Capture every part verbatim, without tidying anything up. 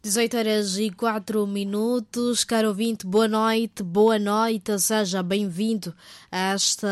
dezoito horas e quatro minutos, caro ouvinte, boa noite, boa noite, seja bem-vindo a esta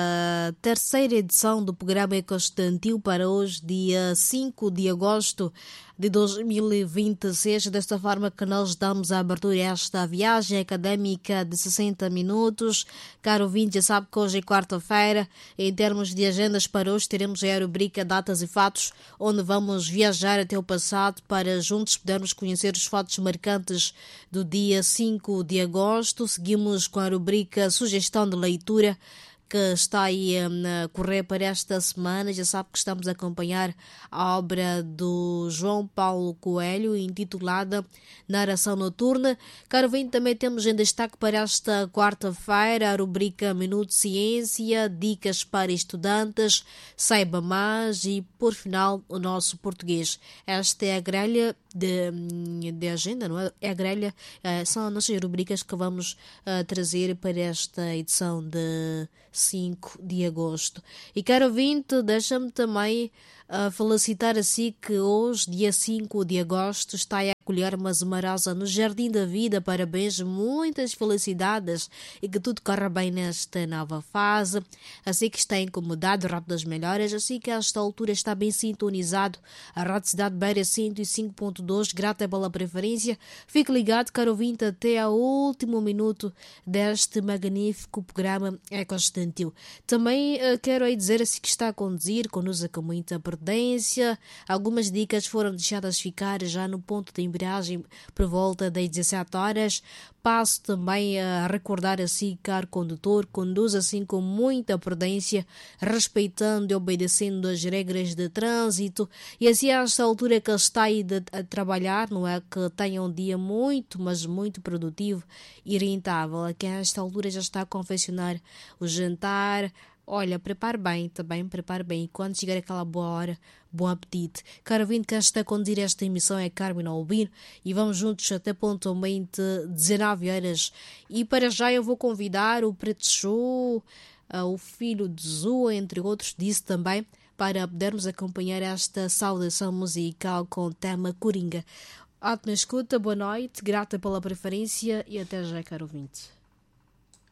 terceira edição do programa Ecoestudantil para hoje, dia cinco de agosto de dois mil e vinte e seis. Desta forma que nós damos a abertura a esta viagem académica de sessenta minutos. Caro ouvinte, já sabe que hoje é quarta-feira. Em termos de agendas para hoje, teremos a rubrica Datas e Fatos, onde vamos viajar até o passado para juntos podermos conhecer os fatos marcantes do dia cinco de agosto. Seguimos com a rubrica Sugestão de Leitura, que está aí a correr para esta semana. Já sabe que estamos a acompanhar a obra do João Paulo Coelho, intitulada Narração Noturna. Caro vinte, também temos em destaque para esta quarta-feira a rubrica Minuto Ciência, Dicas para Estudantes, Saiba Mais e, por final, o nosso português. Esta é a grelha de, de agenda, não é? É a grelha, são as nossas rubricas que vamos uh, trazer para esta edição de cinco de agosto. E caro ouvinte, deixa-me também uh, felicitar assim que hoje, dia cinco de agosto, está a acolher uma zumarosa no Jardim da Vida. Parabéns, muitas felicidades e que tudo corra bem nesta nova fase. Assim que está incomodado, Rádio das Melhoras, assim que a esta altura está bem sintonizado a Rádio Cidade Beira cento e cinco ponto dois, grata pela preferência. Fique ligado, caro ouvinte, até ao último minuto deste magnífico programa Ecoestudantil. Também uh, quero aí dizer assim que está a conduzir, conduza com muita prudência. Algumas dicas foram deixadas ficar já no ponto de embreagem por volta das dezessete horas. Passo também a recordar assim, caro condutor, conduz assim com muita prudência, respeitando e obedecendo as regras de trânsito. E assim a esta altura que está aí de, a trabalhar, não é? Que tenha um dia muito, mas muito produtivo e rentável. Aqui a esta altura já está a confeccionar o jantar. Olha, prepare bem, também prepare bem. E quando chegar aquela boa hora, bom apetite. Caro ouvinte, que está a conduzir esta emissão é Carmen Albino e vamos juntos até pontualmente dezenove horas. E para já eu vou convidar o Preto Show, o Filho de Zu, entre outros, disse também, para podermos acompanhar esta saudação musical com o tema Coringa. Ótima escuta, boa noite, grata pela preferência e até já, caro ouvinte.